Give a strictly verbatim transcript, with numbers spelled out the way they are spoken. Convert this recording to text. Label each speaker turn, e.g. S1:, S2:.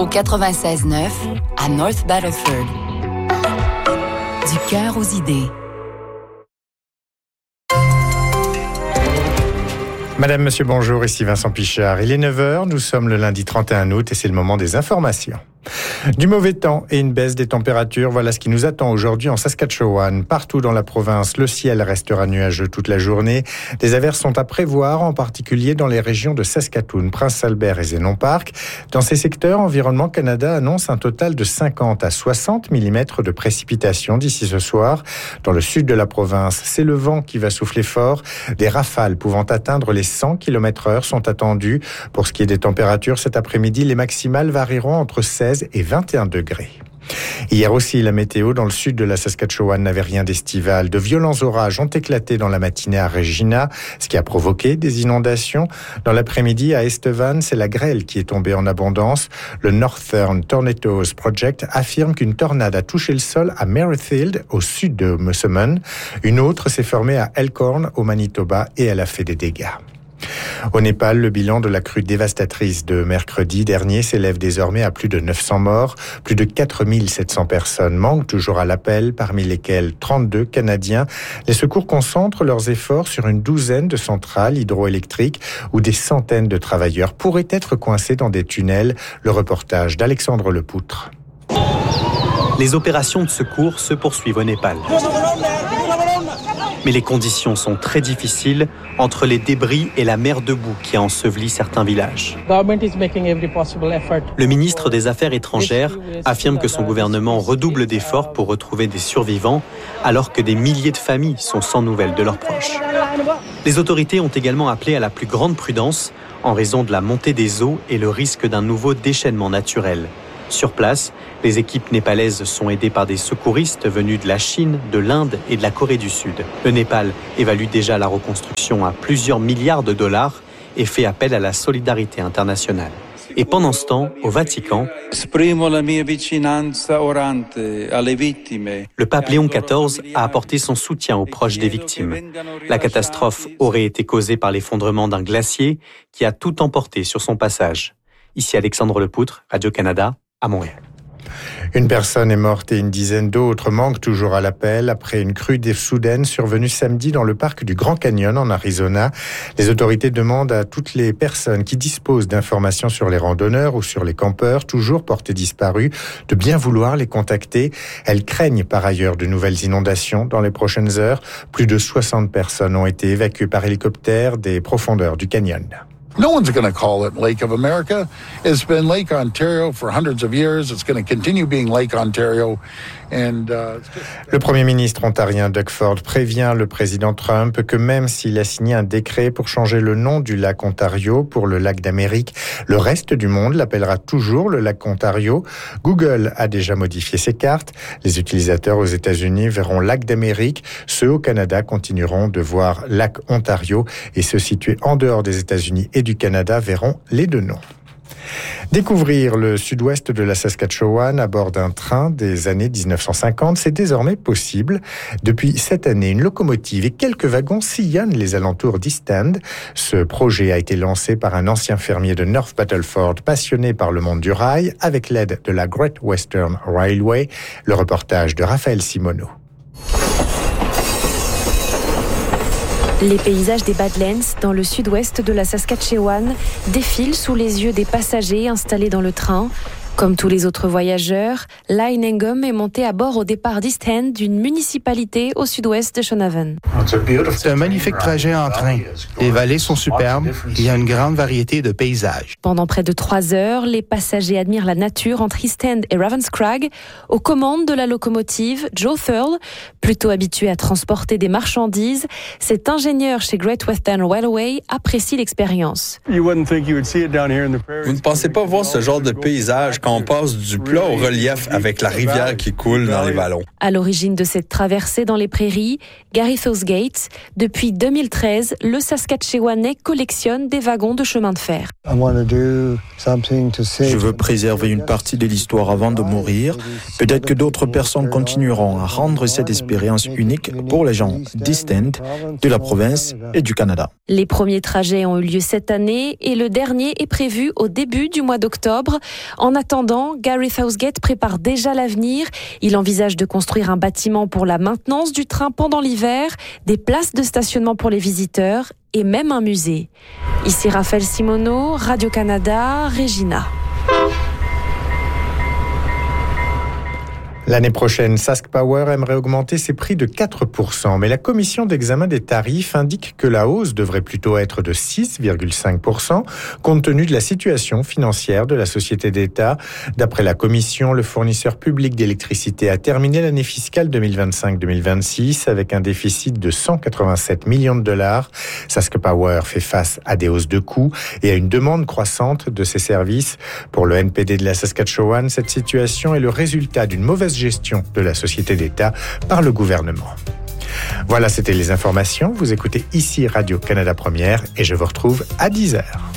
S1: au quatre-vingt-seize neuf à North Battleford. Du cœur aux idées.
S2: Madame, Monsieur, bonjour, ici Vincent Pichard. Il est neuf heures, nous sommes le lundi trente et un août et c'est le moment des informations. Du mauvais temps et une baisse des températures, voilà ce qui nous attend aujourd'hui en Saskatchewan. Partout dans la province, le ciel restera nuageux toute la journée. Des averses sont à prévoir, en particulier dans les régions de Saskatoon, Prince-Albert et Zénon Park. Dans ces secteurs, Environnement Canada annonce un total de cinquante à soixante millimètres de précipitations d'ici ce soir. Dans le sud de la province, c'est le vent qui va souffler fort. Des rafales pouvant atteindre les cent kilomètres heure sont attendues. Pour ce qui est des températures, cet après-midi, les maximales varieront entre seize et vingt et un degrés. Hier aussi, la météo dans le sud de la Saskatchewan n'avait rien d'estival. De violents orages ont éclaté dans la matinée à Regina, ce qui a provoqué des inondations. Dans l'après-midi, à Estevan, c'est la grêle qui est tombée en abondance. Le Northern Tornadoes Project affirme qu'une tornade a touché le sol à Merrifield, au sud de Moosomin. Une autre s'est formée à Elkhorn, au Manitoba, et elle a fait des dégâts. Au Népal, le bilan de la crue dévastatrice de mercredi dernier s'élève désormais à plus de neuf cents morts. Plus de quatre mille sept cents personnes manquent toujours à l'appel, parmi lesquelles trente-deux Canadiens. Les secours concentrent leurs efforts sur une douzaine de centrales hydroélectriques où des centaines de travailleurs pourraient être coincés dans des tunnels. Le reportage d'Alexandre Lepoutre.
S3: Les opérations de secours se poursuivent au Népal. Mais les conditions sont très difficiles entre les débris et la mer de boue qui a enseveli certains villages. Le ministre des Affaires étrangères affirme que son gouvernement redouble d'efforts pour retrouver des survivants alors que des milliers de familles sont sans nouvelles de leurs proches. Les autorités ont également appelé à la plus grande prudence en raison de la montée des eaux et le risque d'un nouveau déchaînement naturel. Sur place, les équipes népalaises sont aidées par des secouristes venus de la Chine, de l'Inde et de la Corée du Sud. Le Népal évalue déjà la reconstruction à plusieurs milliards de dollars et fait appel à la solidarité internationale. Et pendant ce temps, au Vatican, le pape Léon quatorze a apporté son soutien aux proches des victimes. La catastrophe aurait été causée par l'effondrement d'un glacier qui a tout emporté sur son passage. Ici Alexandre Lepoutre, Radio-Canada, à Montréal.
S2: Une personne est morte et une dizaine d'autres manquent toujours à l'appel après une crue soudaine survenue samedi dans le parc du Grand Canyon en Arizona. Les autorités demandent à toutes les personnes qui disposent d'informations sur les randonneurs ou sur les campeurs toujours portés disparus de bien vouloir les contacter. Elles craignent par ailleurs de nouvelles inondations dans les prochaines heures. Plus de soixante personnes ont été évacuées par hélicoptère des profondeurs du canyon.
S4: No one's going to call it Lake of America. It's been Lake Ontario for hundreds of years. It's going to continue being Lake Ontario. And, uh,
S2: le Premier ministre ontarien Doug Ford prévient le président Trump que même s'il a signé un décret pour changer le nom du lac Ontario pour le lac d'Amérique, le reste du monde l'appellera toujours le lac Ontario. Google a déjà modifié ses cartes. Les utilisateurs aux États-Unis verront lac d'Amérique. Ceux au Canada continueront de voir lac Ontario et ceux situés en dehors des États-Unis et du Canada verront les deux noms. Découvrir le sud-ouest de la Saskatchewan à bord d'un train des années dix-neuf cent cinquante, c'est désormais possible. Depuis cette année, une locomotive et quelques wagons sillonnent les alentours d'East End. Ce projet a été lancé par un ancien fermier de North Battleford passionné par le monde du rail avec l'aide de la Great Western Railway. Le reportage de Raphaël Simoneau.
S5: Les paysages des Badlands, dans le sud-ouest de la Saskatchewan, défilent sous les yeux des passagers installés dans le train. Comme tous les autres voyageurs, Lyle Nangum est monté à bord au départ d'East End, d'une municipalité au sud-ouest de Shaunavon.
S6: C'est un magnifique trajet en train. Les vallées sont superbes. Il y a une grande variété de paysages.
S5: Pendant près de trois heures, les passagers admirent la nature entre East End et Ravenscrag. Aux commandes de la locomotive, Joe Thurl, plutôt habitué à transporter des marchandises, cet ingénieur chez Great Western Railway apprécie l'expérience.
S7: Vous ne pensez pas voir ce genre de paysage quand on passe du plat au relief avec la rivière qui coule dans les vallons.
S5: À l'origine de cette traversée dans les prairies, Gary Southgate. Depuis deux mille treize, le Saskatchewanais collectionne des wagons de chemin de fer.
S8: Je veux préserver une partie de l'histoire avant de mourir. Peut-être que d'autres personnes continueront à rendre cette expérience unique pour les gens d'East End, de la province et du Canada.
S5: Les premiers trajets ont eu lieu cette année et le dernier est prévu au début du mois d'octobre. En attendant attendant, Gareth Southgate prépare déjà l'avenir. Il envisage de construire un bâtiment pour la maintenance du train pendant l'hiver, des places de stationnement pour les visiteurs et même un musée. Ici Raphaël Simoneau, Radio-Canada, Regina.
S2: L'année prochaine, Sask Power aimerait augmenter ses prix de quatre pour cent, mais la commission d'examen des tarifs indique que la hausse devrait plutôt être de six virgule cinq pour cent, compte tenu de la situation financière de la société d'État. D'après la commission, le fournisseur public d'électricité a terminé l'année fiscale deux mille vingt-cinq deux mille vingt-six avec un déficit de cent quatre-vingt-sept millions de dollars. Sask Power fait face à des hausses de coûts et à une demande croissante de ses services. Pour le N P D de la Saskatchewan, cette situation est le résultat d'une mauvaise gestion de la société d'État par le gouvernement. Voilà, c'était les informations. Vous écoutez ici Radio-Canada Première et je vous retrouve à dix heures.